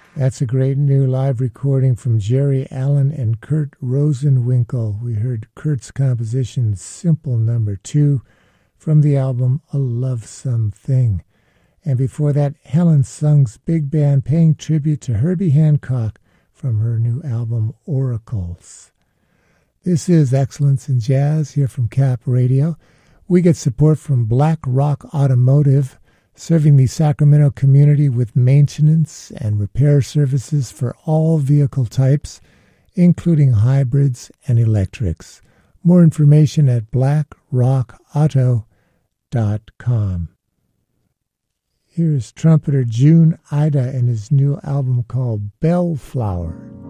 That's a great new live recording from Jerry Allen and Kurt Rosenwinkel. We heard Kurt's composition Simple Number 2 from the album A Lovesome Thing. And before that, Helen Sung's Big Band paying tribute to Herbie Hancock from her new album Oracles. This is Excellence in Jazz here from Cap Radio. We get support from Black Rock Automotive, serving the Sacramento community with maintenance and repair services for all vehicle types, including hybrids and electrics. More information at blackrockauto.com. Here's trumpeter June Ida and his new album called Bellflower.